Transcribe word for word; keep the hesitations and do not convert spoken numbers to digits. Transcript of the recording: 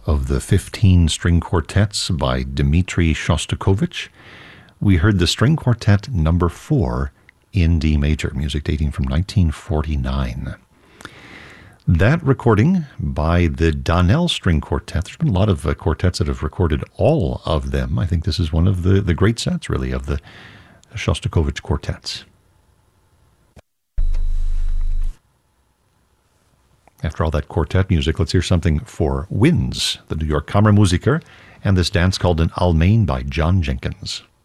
of the fifteen string quartets by Dmitri Shostakovich, we heard the String Quartet number four in D major, music dating from nineteen forty-nine. That recording by the Donnell String Quartet, there's been a lot of uh, quartets that have recorded all of them. I think this is one of the, the great sets, really, of the Shostakovich quartets. After all that quartet music, let's hear something for winds, the New York Kammermusiker, and this dance called an Almain by John Jenkins.